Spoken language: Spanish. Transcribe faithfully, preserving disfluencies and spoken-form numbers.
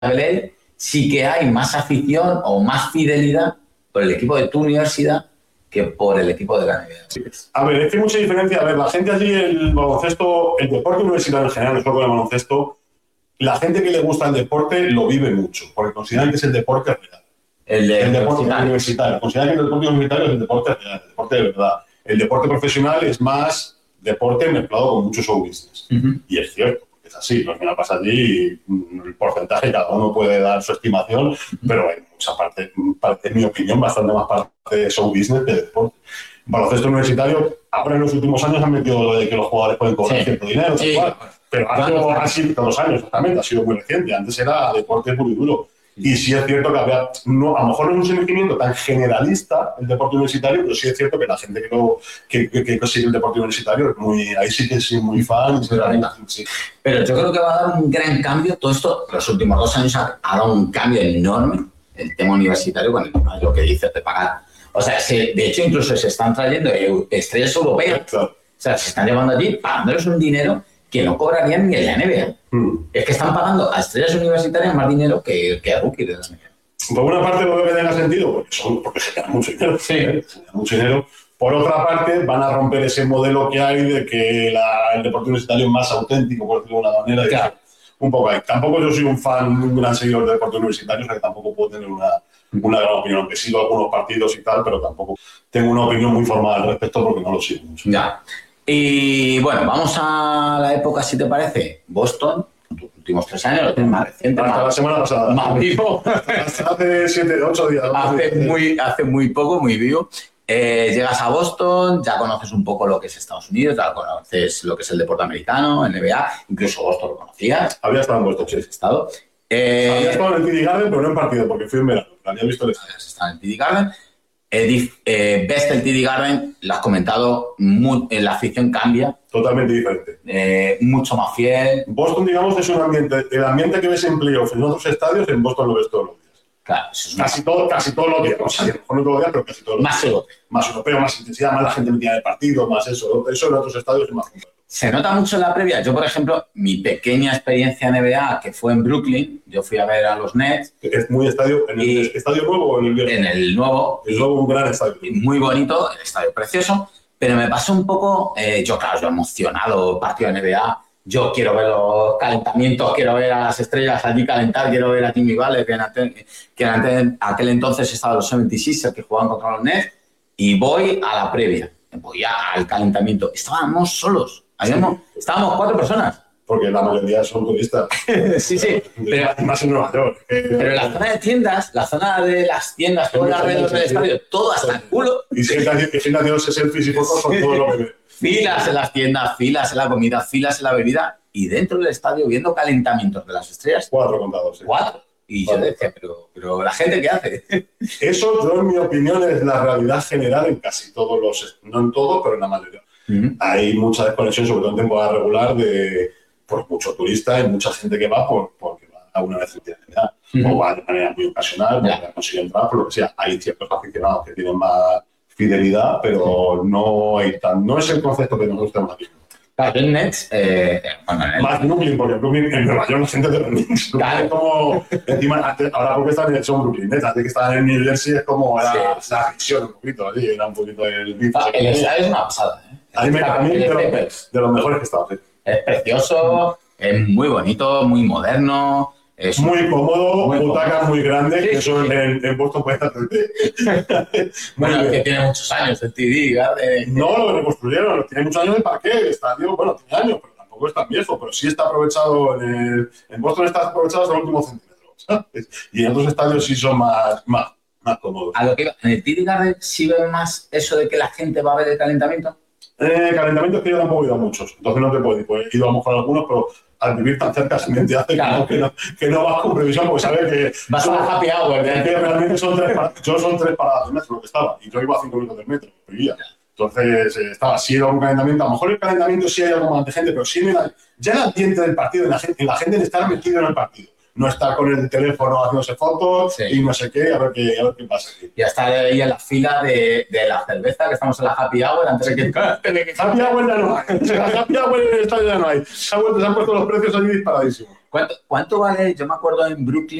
Belén, sí que hay más afición o más fidelidad por el equipo de tu universidad que por el equipo de la N B A. Sí. A ver, es que hay mucha diferencia. A ver, la gente allí, el baloncesto, el deporte universitario en general, no solo con el baloncesto, la gente que le gusta el deporte lo vive mucho, porque consideran que es el deporte real. El, de el deporte universitario. universitario. Consideran que el deporte universitario es el deporte real, el deporte de verdad. El deporte profesional es más deporte mezclado con mucho show business. Uh-huh. Y es cierto. Es así, lo que me pasa allí, el porcentaje, cada uno puede dar su estimación, pero hay mucha parte, parte, en mi opinión, bastante más parte de show business que de deporte. Baloncesto universitario, ahora en los últimos años han metido lo de que los jugadores pueden cobrar sí. cierto dinero, sí. Igual, pero hace así todos los años, exactamente, ha sido muy reciente. Antes era deporte puro y duro. Y sí es cierto que había, no, a lo mejor no es un sentimiento tan generalista el deporte universitario, pero sí es cierto que la gente que, lo, que, que, que sigue el deporte universitario, es muy, ahí sí que sí muy fan. Sí, sí. Pero yo creo que va a dar un gran cambio. Todo esto, los últimos dos años ha, ha dado un cambio enorme el tema universitario con el tema de lo que dices de pagar. O sea, se, de hecho, incluso se están trayendo estrellas europeas. Claro. O sea, se están llevando allí pagándoles un dinero que no cobrarían ni en la N B A. Mm. Es que están pagando a estrellas universitarias más dinero que, que a rookies de la N B A. Por una parte, lo que tenga sentido, porque, son, porque se ganan mucho dinero. Sí. ¿eh? Se ganan mucho dinero. Por otra parte, van a romper ese modelo que hay de que la, el deporte universitario es más auténtico, por decirlo de alguna manera. Claro. Un poco ahí. Tampoco yo soy un fan, un gran seguidor del deporte universitario, o sea que tampoco puedo tener una, una gran opinión. Aunque sigo algunos partidos y tal, pero tampoco tengo una opinión muy formal al respecto porque no lo sigo mucho. Ya. Y bueno, vamos a la época, si te parece. Boston, tus últimos tres años, lo tienes más reciente. Hasta más, la semana pasada. Más vivo. Hasta hace siete, ocho días. Hace muy, hace muy poco, muy vivo. Eh, llegas a Boston, ya conoces un poco lo que es Estados Unidos, ya conoces lo que es el deporte americano, N B A, incluso Boston lo conocías. Había estado en Boston, sí. Estado. Eh, Había estado en el T D Garden, pero no en partido, porque fui en verano. Había visto el estadio. Habías estado en el T D Garden. Eh, eh, ves el T D Garden, lo has comentado, muy, eh, la afición cambia. Totalmente diferente. Eh, mucho más fiel. Boston, digamos, es un ambiente, el ambiente que ves en playoff en otros estadios, en Boston lo ves todos los días. Claro, eso es casi, todo, casi todos los días, o sea, mejor no todos los días, pero casi todos los más días. Europeo. Más europeo, más intensidad, más la gente metida en el partido, más eso. Eso en otros estadios es más complejo. Se nota mucho en la previa. Yo, por ejemplo, mi pequeña experiencia N B A, que fue en Brooklyn, yo fui a ver a los Nets. Es muy estadio, ¿en el estadio nuevo o en el viejo? En el nuevo. El nuevo, un gran estadio. Muy bonito, el estadio precioso, pero me pasó un poco, eh, yo claro, yo emocionado, partido de N B A, yo quiero ver los calentamientos, quiero ver a las estrellas allí calentar, quiero ver a Jimmy Butler, que en aquel, que en aquel entonces estaban los setenta y seis que jugaban contra los Nets, y voy a la previa, voy al calentamiento. Estábamos solos. Habíamos, sí. Estábamos cuatro personas. Porque la mayoría son turistas. Sí, sí. Pero, más en Nueva York. Pero en la zona de tiendas, la zona de las tiendas, todo alrededor del estadio, todo hasta el culo. Y si gente haciéndose selfies y fotos con todo lo que ve. Filas en las tiendas, filas en la comida, filas en la bebida y dentro del estadio viendo calentamientos de las estrellas. Cuatro contados. Sí. Cuatro. Y Cuatro. Yo decía, pero, pero la gente, ¿qué hace? Eso, yo en mi opinión, es la realidad general en casi todos los... No en todos, pero en la mayoría. Uh-huh. Hay mucha desconexión, sobre todo en temporada regular, de por mucho turista y mucha gente que va por, porque va una vez en realidad. Uh-huh. O va de manera muy ocasional, porque yeah. consigue entrar, por lo que sea. Hay ciertos aficionados que tienen más fidelidad, pero uh-huh. no hay tan... No es el concepto que nosotros tenemos aquí. Claro, en Nets, eh, bueno, en el... Más Brooklyn, porque Brooklyn, en Nueva York la gente de los Knicks. Claro. Como, encima, ahora porque están en son Brooklyn Nets, antes que estaban en New Jersey es como la, sí. la visión un poquito, así, era un poquito el... Ah, el estadio es una pasada, ¿eh? A mí, a mí de, lo, de los mejores que he estado, sí. Es precioso, es muy bonito, muy moderno... Es muy cómodo, muy butacas muy grandes, sí, que eso sí. en, en Boston puede estar... Bueno, es que tiene muchos años el T D, ¿verdad? No, lo reconstruyeron, tiene muchos años de parqué, el estadio, bueno, tiene años, pero tampoco es tan viejo, pero sí está aprovechado, en, el, en Boston está aprovechado hasta el último centímetro, ¿sabes? Y en otros estadios sí son más, más, más cómodos. A lo que iba, ¿en el T D Garden sí ven más eso de que la gente va a ver el calentamiento? Eh, calentamientos que yo tampoco he ido a muchos, entonces no te puedo decir, he ido a lo mejor a algunos, pero al vivir tan cerca se me hace claro. que, no, que no vas con previsión, porque sabes que... Vas a la happy hour, ¿eh? Que realmente son tres, yo son tres paradas de metro lo que estaba, y yo iba a cinco minutos del metro, vivía. Entonces, eh, estaba, sí era un calentamiento, a lo mejor el calentamiento sí hay algo más de gente, pero sí me da, ya el ambiente del partido, en la gente, en la gente de estar metido en el partido. no estar con el teléfono haciéndose fotos Sí. y no sé qué, a ver qué, a ver qué pasa aquí. Ya está ahí en la fila de, de la cerveza, que estamos en la happy hour, antes de que... antes de que- Happy hour ya no hay. Happy hour en el estadio ya no hay. Se han, vuelto- se han puesto los precios allí disparadísimos. ¿Cuánto, ¿Cuánto vale? Yo me acuerdo en Brooklyn